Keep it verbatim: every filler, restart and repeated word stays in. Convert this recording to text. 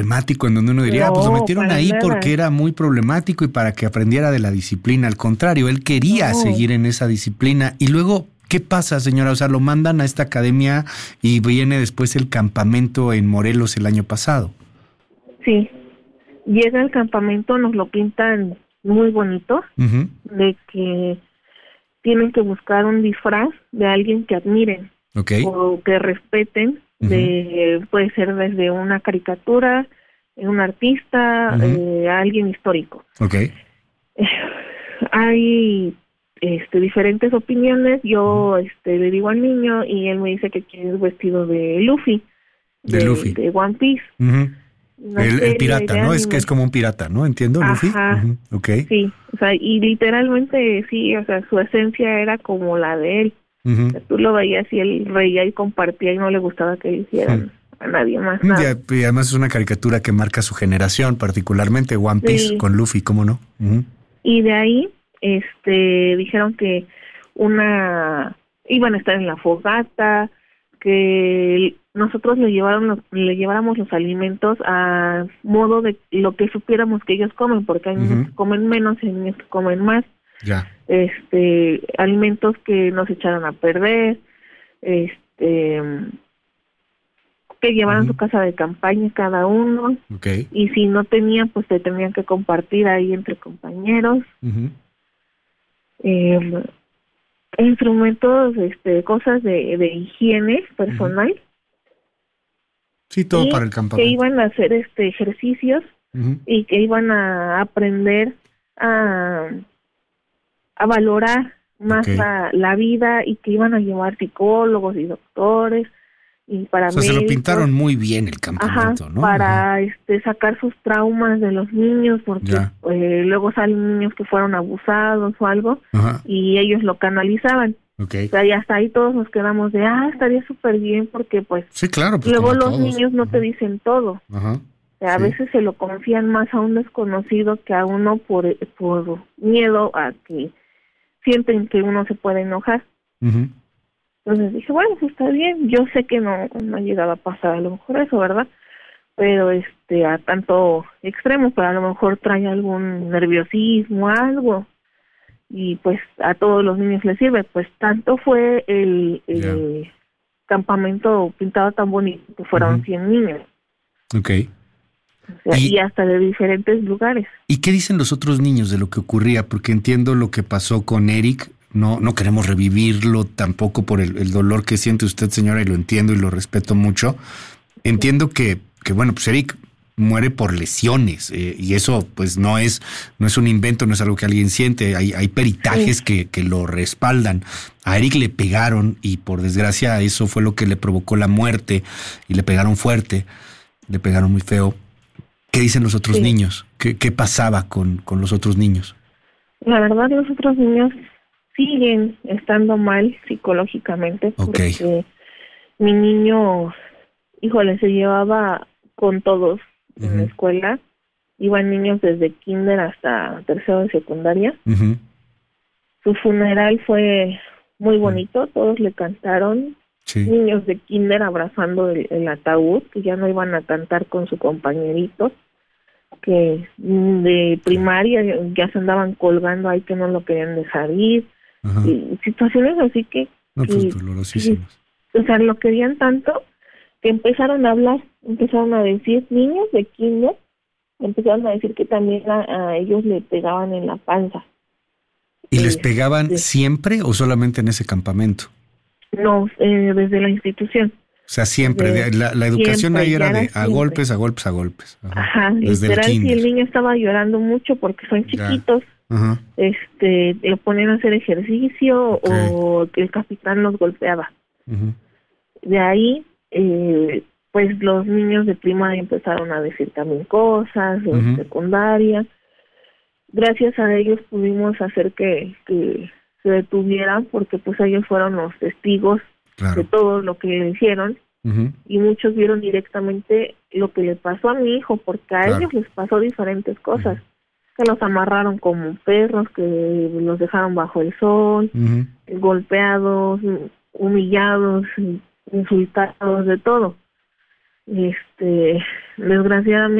problemático en donde uno diría, no, ah, pues lo metieron ahí nada. porque era muy problemático y para que aprendiera de la disciplina. Al contrario, él quería no. seguir en esa disciplina. Y luego, ¿qué pasa, señora? O sea, lo mandan a esta academia y viene después el campamento en Morelos el año pasado. Sí, llega el campamento, nos lo pintan muy bonito, uh-huh. de que tienen que buscar un disfraz de alguien que admiren, okay. o que respeten, uh-huh. de puede ser desde una caricatura, un artista, uh-huh. eh, alguien histórico. Okay. Eh, hay este diferentes opiniones. Yo uh-huh. este le digo al niño y él me dice que quiere el vestido de Luffy, de, de Luffy, de One Piece. Uh-huh. El, el pirata, ¿no? Es que es como un pirata, ¿no? ¿Entiendo, Luffy? Ajá, uh-huh. okay. Sí, o sea, y literalmente sí, o sea, su esencia era como la de él. Uh-huh. O sea, tú lo veías y él reía y compartía y no le gustaba que le hicieran uh-huh. a nadie más nada. Y, y además es una caricatura que marca su generación, particularmente One Piece, sí. con Luffy, ¿cómo no? Uh-huh. Y de ahí, este, dijeron que una, iban a estar en la fogata, que nosotros le llevaron le lleváramos los alimentos a modo de lo que supiéramos que ellos comen, porque hay uh-huh. niños que comen menos y hay niños que comen más. Ya. Este, alimentos que no se echaran a perder, este, que llevaran uh-huh. su casa de campaña cada uno. Okay. Y si no tenían, pues se tenían que compartir ahí entre compañeros. Uh-huh. Eh, instrumentos, este, cosas de, de higiene personal. Uh-huh. Sí, todo para el campamento. Que iban a hacer este ejercicios uh-huh. y que iban a aprender a, a valorar más okay. la, la vida, y que iban a llevar psicólogos y doctores y para. O sea, se lo pintaron muy bien el campamento, Ajá, ¿no? Para Ajá. este sacar sus traumas de los niños, porque eh, luego salen niños que fueron abusados o algo. Ajá. Y ellos lo canalizaban. Okay. O sea, y hasta ahí todos nos quedamos de, ah, estaría súper bien, porque pues, sí, claro, pues luego los todos. niños no uh-huh. te dicen todo. Ajá. O sea, a sí. veces se lo confían más a un desconocido que a uno por por miedo a que sienten que uno se puede enojar. Uh-huh. Entonces dije, bueno, pues está bien. Yo sé que no, no ha llegado a pasar a lo mejor eso, ¿verdad? Pero este a tanto extremo, pero a lo mejor trae algún nerviosismo, algo. Y pues a todos los niños les sirve. Pues tanto fue el, el yeah. campamento pintado tan bonito que fueron uh-huh. cien niños. Okay. O sea, y, y hasta de diferentes lugares. ¿Y qué dicen los otros niños de lo que ocurría? Porque entiendo lo que pasó con Eric. No, no queremos revivirlo tampoco por el, el dolor que siente usted, señora, y lo entiendo y lo respeto mucho. Entiendo que, que bueno, pues Eric muere por lesiones, eh, y eso pues no es no es un invento, no es algo que alguien siente, hay, hay peritajes sí. que, que lo respaldan. A Eric le pegaron y por desgracia eso fue lo que le provocó la muerte, y le pegaron fuerte, le pegaron muy feo. ¿Qué dicen los otros sí. niños? ¿Qué, qué pasaba con, con los otros niños? La verdad, los otros niños siguen estando mal psicológicamente. Okay. Porque mi niño, híjole, se llevaba con todos uh-huh. en la escuela. Iban niños desde kinder hasta tercero de secundaria. Uh-huh. Su funeral fue muy bonito, uh-huh. todos le cantaron. Sí. Niños de kinder abrazando el, el ataúd, que ya no iban a cantar con su compañerito, que de primaria ya se andaban colgando ahí, que no lo querían dejar ir. Ajá. Y situaciones así que, no, pues, que dolorosísimas. O sea, lo querían tanto que empezaron a hablar, empezaron a decir, niños de kinder, empezaron a decir que también a, a ellos le pegaban en la panza. ¿Y eh, les pegaban sí. siempre o solamente en ese campamento? No, eh, desde la institución. O sea, siempre, de, la, la educación siempre, ahí era de era a golpes, a golpes, a golpes. Ajá, Ajá literal, el si el niño estaba llorando mucho porque son chiquitos, Ajá. este, lo ponían a hacer ejercicio, okay. o el capitán los golpeaba. Uh-huh. De ahí, eh, pues los niños de primaria empezaron a decir también cosas, uh-huh. en secundaria. Gracias a ellos pudimos hacer que, que se detuvieran, porque pues ellos fueron los testigos claro. de todo lo que le hicieron, uh-huh. y muchos vieron directamente lo que le pasó a mi hijo, porque a claro. ellos les pasó diferentes cosas, uh-huh. que los amarraron como perros, que los dejaron bajo el sol, uh-huh. golpeados, humillados, insultados, de todo. Este, desgraciadamente